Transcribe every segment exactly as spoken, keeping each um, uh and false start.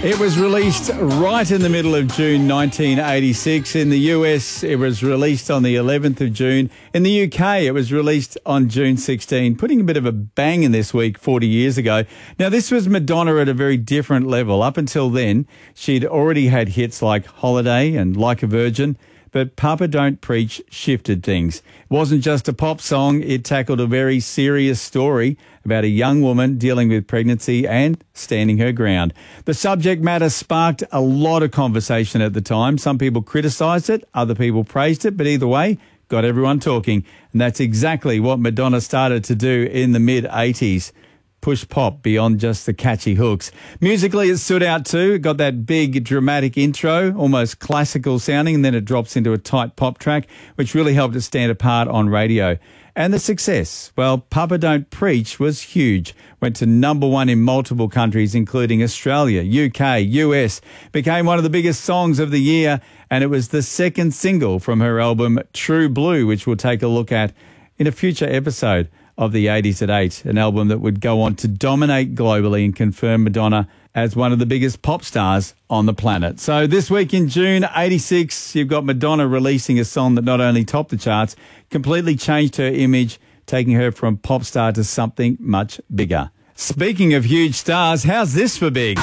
It was released right in the middle of June nineteen eighty-six. In the U S, it was released on the eleventh of June. In the U K, it was released on June sixteenth, putting a bit of a bang in this week forty years ago. Now, this was Madonna at a very different level. Up until then, she'd already had hits like Holiday and Like a Virgin, but Papa Don't Preach shifted things. It wasn't just a pop song. It tackled a very serious story about a young woman dealing with pregnancy and standing her ground. The subject matter sparked a lot of conversation at the time. Some people criticised it, other people praised it, but either way, got everyone talking. And that's exactly what Madonna started to do in the mid eighties. Push pop beyond just the catchy hooks. Musically, it stood out too. It got that big dramatic intro, almost classical sounding, and then it drops into a tight pop track, which really helped it stand apart on radio. And the success, well, Papa Don't Preach was huge. Went to number one in multiple countries, including Australia, U K, U S. Became one of the biggest songs of the year, and it was the second single from her album True Blue, which we'll take a look at in a future episode of the eighties at eight, an album that would go on to dominate globally and confirm Madonna as one of the biggest pop stars on the planet. So this week in June eighty-six, you've got Madonna releasing a song that not only topped the charts, completely changed her image, taking her from pop star to something much bigger. Speaking of huge stars, how's this for big?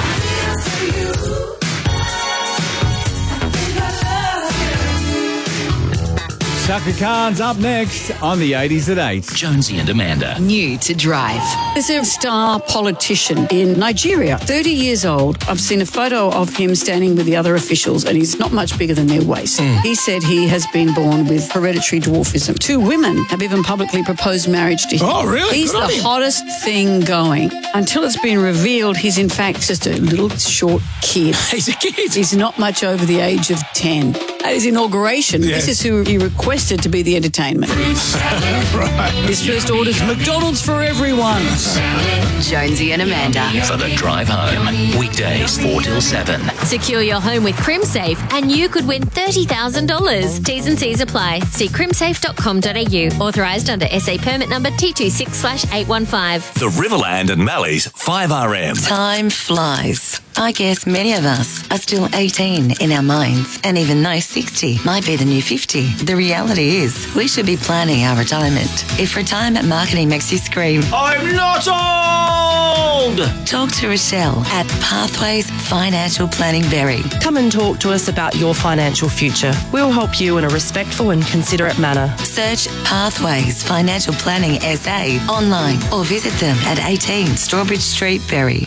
Chaka Khan's up next on the eighties at eight. Jonesy and Amanda. New to Drive. There's a star politician in Nigeria, thirty years old. I've seen a photo of him standing with the other officials, and he's not much bigger than their waist. Mm. He said he has been born with hereditary dwarfism. Two women have even publicly proposed marriage to him. Oh, really? He's Good the hottest thing going. Until it's been revealed, he's in fact just a little short kid. He's a kid. He's not much over the age of ten. At his inauguration, Yeah. this is who he requested to be the entertainment. Right. His first order's McDonald's for everyone. Jonesy and Amanda. For the drive home. Weekdays four till seven. Secure your home with CrimSafe and you could win thirty thousand dollars. T's and C's apply. See crimsafe dot com dot a u. Authorised under S A permit number T two six slash eight one five. The Riverland and Mallee's five R M. Time flies. I guess many of us are still eighteen in our minds, and even though sixty might be the new fifty, the reality is we should be planning our retirement. If retirement marketing makes you scream, I'm not old! talk to Rochelle at Pathways Financial Planning Berry. Come and talk to us about your financial future. We'll help you in a respectful and considerate manner. Search Pathways Financial Planning S A online or visit them at eighteen Strawbridge Street, Berry.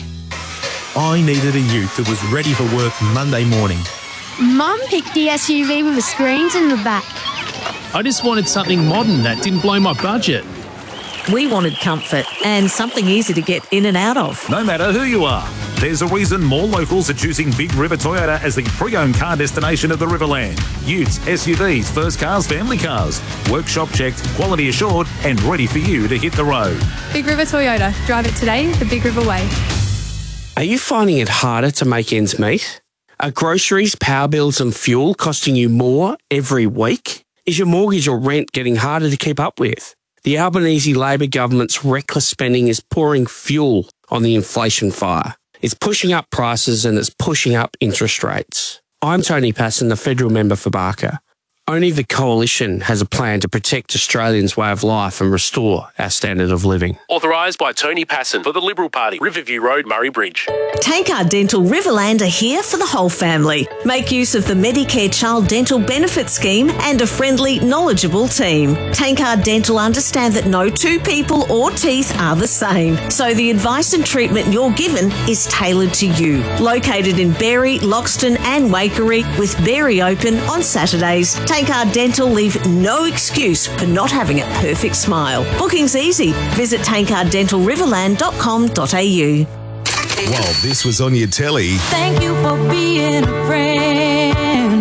I needed a ute that was ready for work Monday morning. Mum picked the S U V with the screens in the back. I just wanted something modern that didn't blow my budget. We wanted comfort and something easy to get in and out of. No matter who you are, there's a reason more locals are choosing Big River Toyota as the pre-owned car destination of the Riverland. Utes, S U Vs, first cars, family cars. Workshop checked, quality assured, and ready for you to hit the road. Big River Toyota. Drive it today the Big River way. Are you finding it harder to make ends meet? Are groceries, power bills and fuel costing you more every week? Is your mortgage or rent getting harder to keep up with? The Albanese Labor government's reckless spending is pouring fuel on the inflation fire. It's pushing up prices and it's pushing up interest rates. I'm Tony Passon, the federal member for Barker. Only the Coalition has a plan to protect Australians' way of life and restore our standard of living. Authorised by Tony Passon for the Liberal Party, Riverview Road, Murray Bridge. Tankard Dental Riverland are here for the whole family. Make use of the Medicare Child Dental Benefit Scheme and a friendly, knowledgeable team. Tankard Dental understand that no two people or teeth are the same, so the advice and treatment you're given is tailored to you. Located in Berry, Loxton and Waikerie, with Berry open on Saturdays. Tankard Dental leave no excuse for not having a perfect smile. Booking's easy. Visit tankard dental riverland dot com dot a u. While this was on your telly, Thank you for being a friend.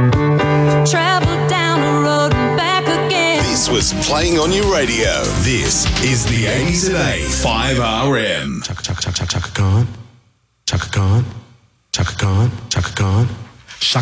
Travel down the road and back again. this was playing on your radio. This is the eighties at eight, five R M. Chaka, chaka, chaka, chaka Khan. Chaka Khan. Chaka Khan. Chaka Khan.